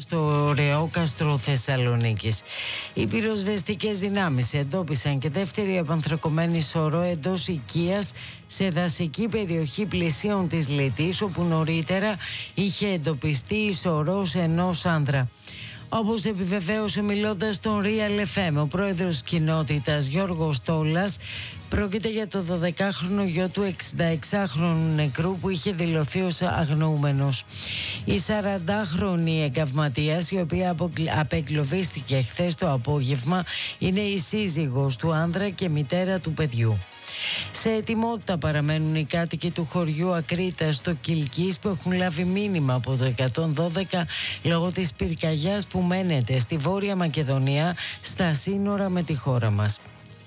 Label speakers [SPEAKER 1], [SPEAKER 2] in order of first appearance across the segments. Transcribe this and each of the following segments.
[SPEAKER 1] στο Ρεόκαστρο Θεσσαλονίκης. Οι πυροσβεστικές δυνάμεις εντόπισαν και δεύτερη επανθρακωμένη σωρό εντός οικίας σε δασική περιοχή πλησίων της Λυτής, όπου νωρίτερα είχε εντοπιστεί η σωρός ενός άνδρα. Όπως επιβεβαίωσε μιλώντας στον Real FM ο πρόεδρος κοινότητας Γιώργος Τόλας, πρόκειται για το 12χρονο γιο του 66χρονου νεκρού που είχε δηλωθεί ως αγνοούμενος. Η 40χρονη εγκαυματίας, η οποία απεγκλωβίστηκε χθες το απόγευμα, είναι η σύζυγος του άνδρα και μητέρα του παιδιού. Σε ετοιμότητα παραμένουν οι κάτοικοι του χωριού Ακρίτα στο Κιλκής, που έχουν λάβει μήνυμα από το 112 λόγω της πυρκαγιάς που μένεται στη Βόρεια Μακεδονία στα σύνορα με τη χώρα μας.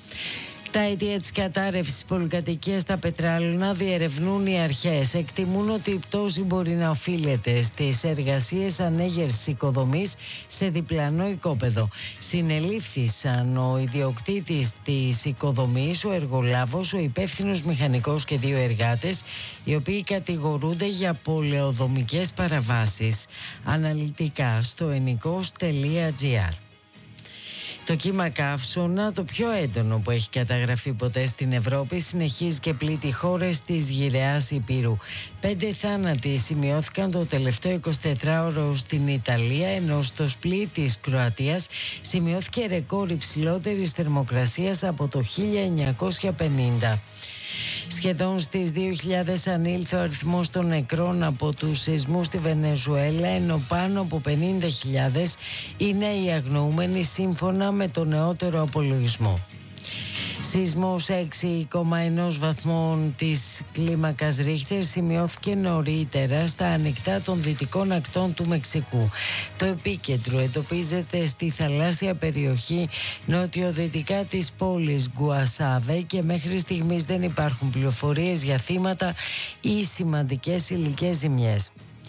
[SPEAKER 1] Τα αίτια της κατάρρευσης πολυκατοικίας στα Πετράλωνα διερευνούν οι αρχές. Εκτιμούν ότι η πτώση μπορεί να οφείλεται στις εργασίες ανέγερσης οικοδομής σε διπλανό οικόπεδο. Συνελήφθησαν ο ιδιοκτήτης της οικοδομής, ο εργολάβος, ο υπεύθυνος μηχανικός και 2 εργάτες, οι οποίοι κατηγορούνται για πολεοδομικές παραβάσεις. Αναλυτικά στο ennikos.gr. Το κύμα καύσωνα, το πιο έντονο που έχει καταγραφεί ποτέ στην Ευρώπη, συνεχίζει και πλήττει χώρες της γυραιάς Υπήρου. 5 θάνατοι σημειώθηκαν το τελευταίο 24ωρο στην Ιταλία, ενώ στο Σπλίτ της Κροατίας σημειώθηκε ρεκόρ υψηλότερης θερμοκρασίας από το 1950. Σχεδόν στις 2.000 ανήλθε ο αριθμός των νεκρών από τους σεισμούς στη Βενεζουέλα, ενώ πάνω από 50.000 είναι οι αγνοούμενοι σύμφωνα με το νεότερο απολογισμό. Σεισμός 6,1 βαθμών της κλίμακας Ρίχτερ σημειώθηκε νωρίτερα στα ανοιχτά των δυτικών ακτών του Μεξικού. Το επίκεντρο εντοπίζεται στη θαλάσσια περιοχή νοτιοδυτικά της πόλης Γκουασάβε και μέχρι στιγμής δεν υπάρχουν πληροφορίες για θύματα ή σημαντικές υλικές ζημιές.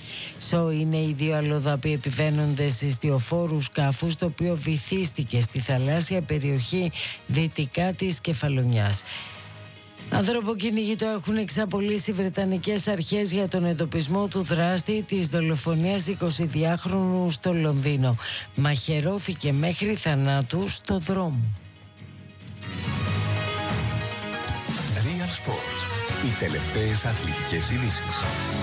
[SPEAKER 1] Είναι οι 2 αλλοδαποί επιβαίνοντες ιστιοφόρου σκάφους, το οποίο βυθίστηκε στη θαλάσσια περιοχή δυτικά της Κεφαλονιάς. Ανθρωποκυνηγοί το έχουν εξαπολύσει οι Βρετανικές αρχές για τον εντοπισμό του δράστη της δολοφονίας 22χρονου στο Λονδίνο. Μαχαιρώθηκε μέχρι θανάτου στο δρόμο.
[SPEAKER 2] Real Sports. Οι τελευταίες αθλητικές ειδήσεις.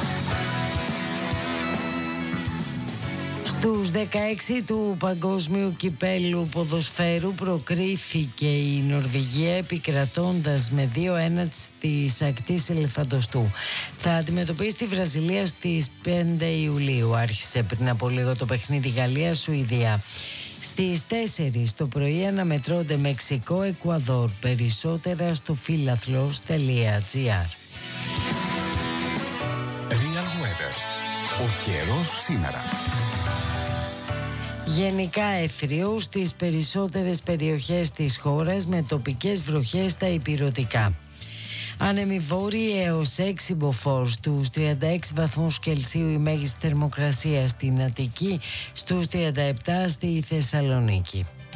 [SPEAKER 1] Στους 16 του Παγκόσμιου Κυπέλλου Ποδοσφαίρου προκρίθηκε η Νορβηγία, επικρατώντας με 2-1 της ακτής Ελεφαντοστού. Θα αντιμετωπίσει τη Βραζιλία στις 5 Ιουλίου. Άρχισε πριν από λίγο το παιχνίδι Γαλλία-Σουηδία. Στις 4 το πρωί αναμετρώνται Μεξικό-Εκουαδόρ. Περισσότερα στο φίλαθλος.gr.
[SPEAKER 2] Real Weather. Ο καιρός σήμερα.
[SPEAKER 1] Γενικά εύθριο στις περισσότερες περιοχές της χώρας, με τοπικές βροχές στα ηπειρωτικά. Άνεμοι βόρειοι έως 6 μποφόρ, στους 36 βαθμούς Κελσίου η μέγιστη θερμοκρασία στην Αττική, στους 37 στη Θεσσαλονίκη.